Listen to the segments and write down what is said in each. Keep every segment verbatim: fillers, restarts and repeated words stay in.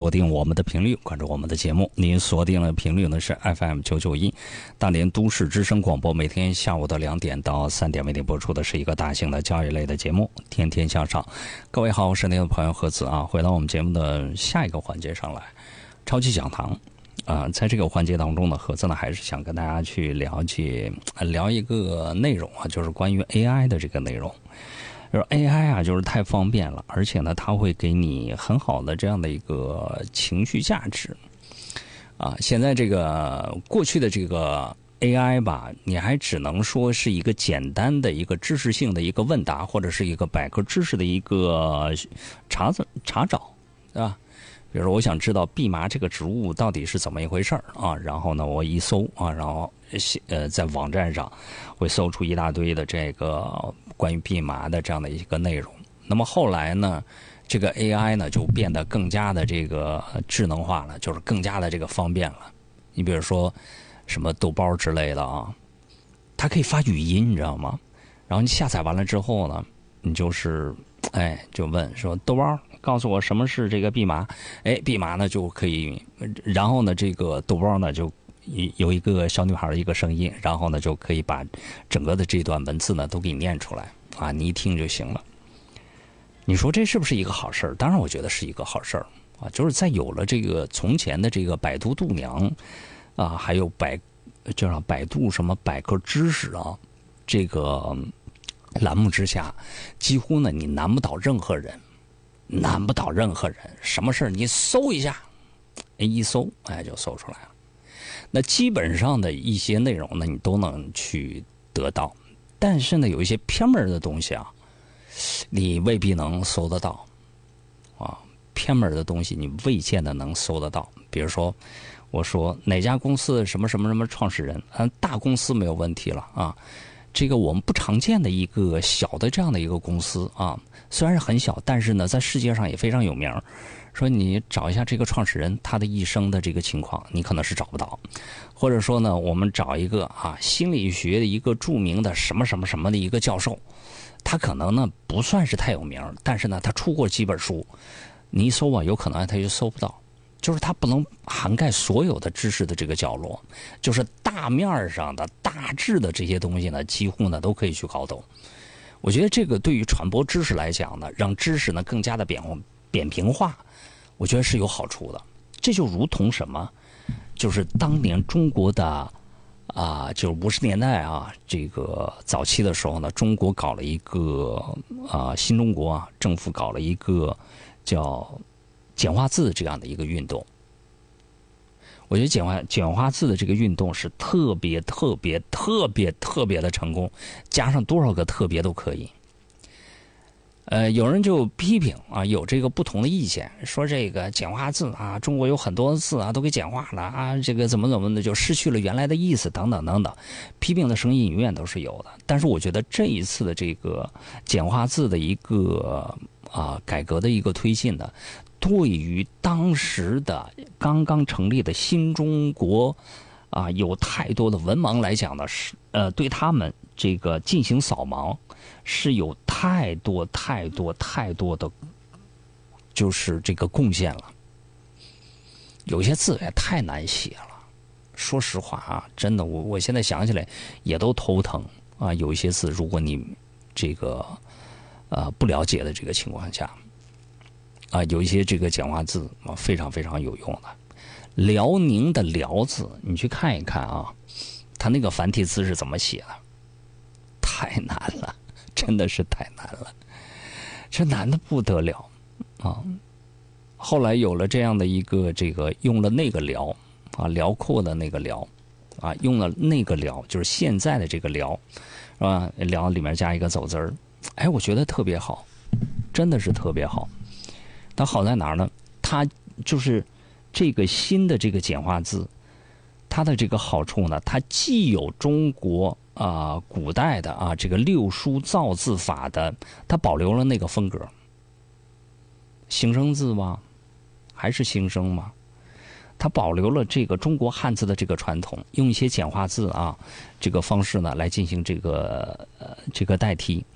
锁定我们的频率，关注我们的节目。您锁定的频率呢是 F M 九九一，大连都市之声广播，每天下午的两点到三点为您播出的是一个大型的教育类的节目《天天向上》。各位好，我是您的朋友何子啊，回到我们节目的下一个环节上来，超级讲堂。啊、呃，在这个环节当中呢，何子呢还是想跟大家去了解聊一个内容啊，就是关于 A I 的这个内容。就是 A I 啊，就是太方便了，而且呢，它会给你很好的这样的一个情绪价值啊。现在这个过去的这个 A I 吧，你还只能说是一个简单的一个知识性的一个问答，或者是一个百科知识的一个查子查找，对吧？比如说，我想知道蓖麻这个植物到底是怎么一回事儿啊？然后呢，我一搜啊，然后呃，在网站上会搜出一大堆的这个关于蓖麻的这样的一个内容。那么后来呢，这个 A I 呢就变得更加的这个智能化了，就是更加的这个方便了。你比如说什么豆包之类的啊，它可以发语音，你知道吗？然后你下载完了之后呢，你就是哎就问说豆包，告诉我什么是这个蓖麻？哎，蓖麻呢就可以，然后呢，这个豆包呢就有一个小女孩的一个声音，然后呢就可以把整个的这段文字呢都给你念出来啊，你一听就行了。你说这是不是一个好事儿？当然，我觉得是一个好事儿啊。就是在有了这个从前的这个百度度娘啊，还有百叫百度什么百科知识啊，这个栏目之下，几乎呢你难不倒任何人。难不倒任何人，什么事儿你搜一下，一搜哎就搜出来了。那基本上的一些内容呢，你都能去得到，但是呢，有一些偏门的东西啊，你未必能搜得到啊。偏门的东西你未见得能搜得到。比如说，我说哪家公司什么什么什么创始人，嗯，大公司没有问题了啊。这个我们不常见的一个小的这样的一个公司啊，虽然是很小，但是呢，在世界上也非常有名。说你找一下这个创始人他的一生的这个情况，你可能是找不到。或者说呢，我们找一个啊心理学的一个著名的什么什么什么的一个教授，他可能呢不算是太有名，但是呢他出过几本书，你一搜啊，有可能他就搜不到。就是它不能涵盖所有的知识的这个角落，就是大面上的大致的这些东西呢，几乎呢都可以去搞懂。我觉得这个对于传播知识来讲呢，让知识呢更加的扁扁平化，我觉得是有好处的。这就如同什么，就是当年中国的啊，就是五十年代啊，这个早期的时候呢，中国搞了一个啊，新中国啊，政府搞了一个叫简化字这样的一个运动。我觉得简化简化字的这个运动是特别特别特别特别的成功，加上多少个特别都可以。呃，有人就批评啊，有这个不同的意见，说这个简化字啊，中国有很多字啊都给简化了啊，这个怎么怎么的就失去了原来的意思等等等等，批评的声音永远都是有的。但是我觉得这一次的这个简化字的一个啊改革的一个推进呢，对于当时的刚刚成立的新中国啊，有太多的文盲来讲呢，是呃对他们这个进行扫盲，是有太多太多太多的，就是这个贡献了。有些字也太难写了，说实话啊，真的，我我现在想起来也都头疼啊。有一些字，如果你这个呃不了解的这个情况下。啊，有一些这个简化字啊，非常非常有用的。辽宁的辽字，你去看一看啊，它那个繁体字是怎么写的？太难了，真的是太难了，这难的不得了啊！后来有了这样的一个这个用了那个辽啊，辽阔的那个辽啊，用了那个辽，就是现在的这个辽，是吧？辽里面加一个走字儿，哎，我觉得特别好，真的是特别好。它好在哪儿呢？它就是这个新的这个简化字，它的这个好处呢，它既有中国啊、呃、古代的啊这个六书造字法的，它保留了那个风格，形声字吗？还是形声吗？它保留了这个中国汉字的这个传统，用一些简化字啊这个方式呢来进行这个呃这个代替。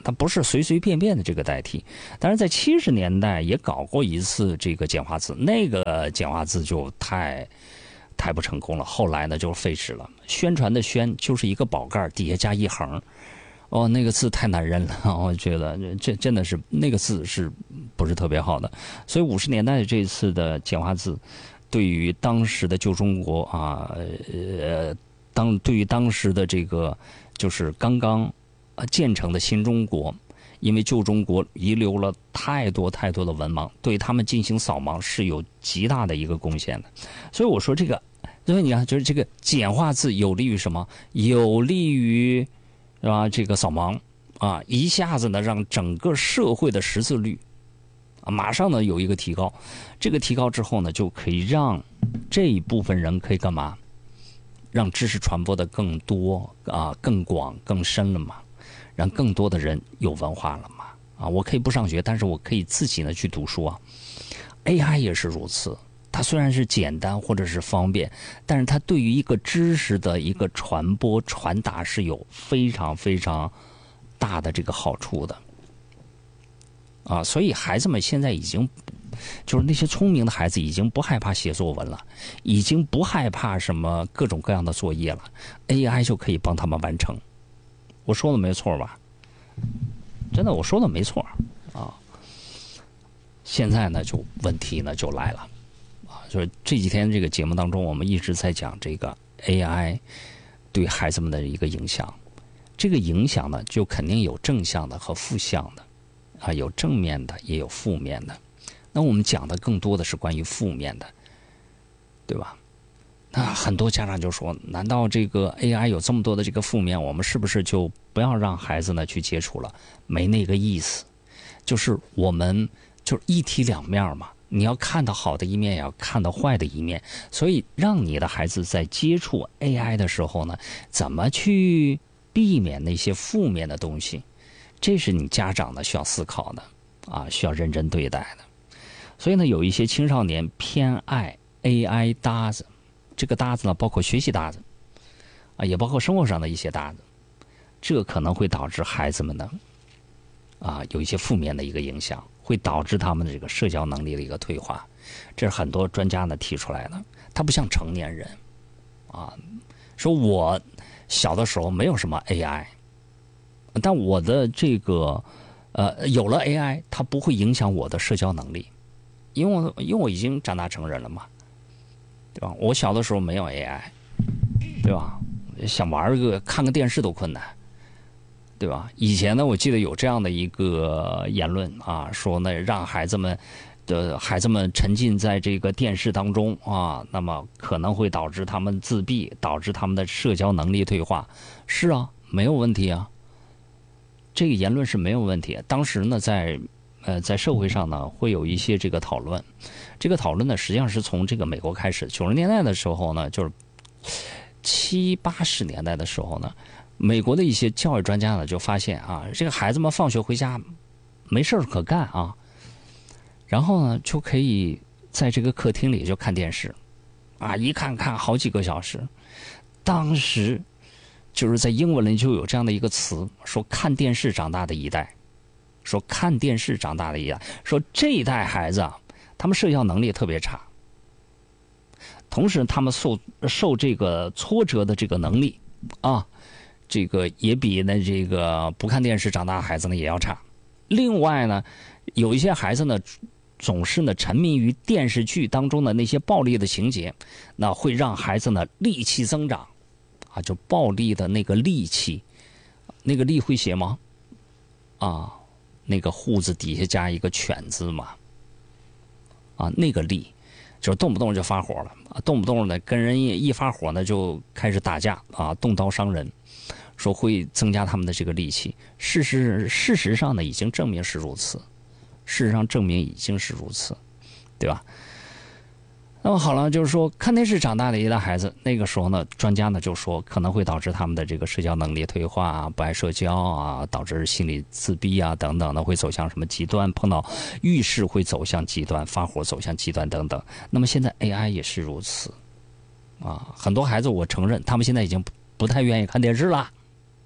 它不是随随便便的这个代替。但是在七十年代也搞过一次这个简化字，那个简化字就太太不成功了，后来呢就废止了。宣传的宣就是一个宝盖底下加一横，哦，那个字太难认了，我觉得这真的是那个字是不是特别好的。所以五十年代这次的简化字，对于当时的旧中国啊，呃，当对于当时的这个就是刚刚建成的新中国，因为旧中国遗留了太多太多的文盲，对他们进行扫盲是有极大的一个贡献的。所以我说这个，所以你看，就是这个简化字有利于什么？有利于是吧？这个扫盲啊，一下子呢让整个社会的识字率啊马上呢有一个提高。这个提高之后呢，就可以让这一部分人可以干嘛？让知识传播的更多啊、更广、更深了嘛，让更多的人有文化了嘛。啊，我可以不上学，但是我可以自己呢去读书啊。A I 也是如此，它虽然是简单或者是方便，但是它对于一个知识的一个传播传达是有非常非常大的这个好处的。啊，所以孩子们现在已经，就是那些聪明的孩子已经不害怕写作文了，已经不害怕什么各种各样的作业了 ，A I 就可以帮他们完成。我说的没错吧？真的，我说的没错啊。现在呢，就问题呢就来了啊，就是这几天这个节目当中，我们一直在讲这个 A I 对孩子们的一个影响。这个影响呢，就肯定有正向的和负向的。啊，有正面的，也有负面的。那我们讲的更多的是关于负面的，对吧？那很多家长就说：“难道这个 A I 有这么多的这个负面，我们是不是就不要让孩子呢去接触了？”没那个意思，就是我们就是一体两面嘛。你要看到好的一面，也要看到坏的一面。所以，让你的孩子在接触 A I 的时候呢，怎么去避免那些负面的东西？这是你家长呢需要思考的啊，需要认真对待的。所以呢，有一些青少年偏爱 A I 搭子，这个搭子呢，包括学习搭子啊，也包括生活上的一些搭子，这可能会导致孩子们呢啊有一些负面的一个影响，会导致他们的这个社交能力的一个退化。这是很多专家呢提出来的。他不像成年人啊，说我小的时候没有什么 A I。但我的这个，呃，有了 A I， 它不会影响我的社交能力，因为我因为我已经长大成人了嘛，对吧？我小的时候没有 A I， 对吧？想玩个看个电视都困难，对吧？以前呢，我记得有这样的一个言论啊，说呢，让孩子们的孩子们沉浸在这个电视当中啊，那么可能会导致他们自闭，导致他们的社交能力退化。是啊，没有问题啊。这个言论是没有问题。当时呢，在呃在社会上呢，会有一些这个讨论。这个讨论呢，实际上是从这个美国开始。九十年代的时候呢，就是七八十年代的时候呢，美国的一些教育专家呢就发现啊，这个孩子们放学回家没事可干啊，然后呢就可以在这个客厅里就看电视，啊，一看看好几个小时。当时。就是在英文里就有这样的一个词，说看电视长大的一代，说看电视长大的一代，说这一代孩子啊，他们社交能力特别差，同时他们受受这个挫折的这个能力啊，这个也比那这个不看电视长大的孩子呢也要差。另外呢，有一些孩子呢，总是呢沉迷于电视剧当中的那些暴力的情节，那会让孩子呢戾气增长。啊，就暴力的那个戾气，那个戾会写吗？啊，那个户字底下加一个犬字嘛。啊，那个戾，就是动不动就发火了啊，动不动的跟人一一发火呢就开始打架啊，动刀伤人，说会增加他们的这个戾气。事实事实上呢，已经证明是如此，事实上证明已经是如此，对吧？那么好了，就是说看电视长大的一代孩子，那个时候呢，专家呢就说可能会导致他们的这个社交能力退化啊，不爱社交啊，导致心理自闭啊等等的，会走向什么极端，碰到遇事会走向极端，发火走向极端等等。那么现在 A I 也是如此啊，很多孩子我承认他们现在已经不太愿意看电视了，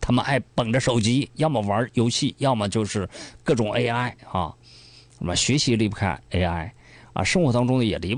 他们爱捧着手机，要么玩游戏，要么就是各种 A I 啊，那么学习离不开 A I 啊，生活当中呢也离